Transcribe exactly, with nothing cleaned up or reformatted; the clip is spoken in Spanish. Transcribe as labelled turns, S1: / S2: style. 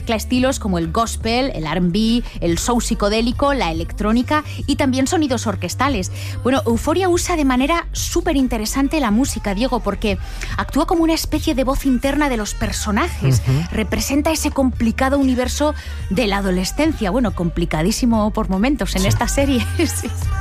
S1: mezcla estilos como el gospel, el R and B, el soul psicodélico, la electrónica y también sonidos orquestales. Bueno, Euphoria usa de manera súper interesante la música, Diego, porque actúa como una especie de voz interna de los personajes. Uh-huh. Representa ese complicado universo de la adolescencia. Bueno, complicadísimo por momentos en sí. esta serie. Sí.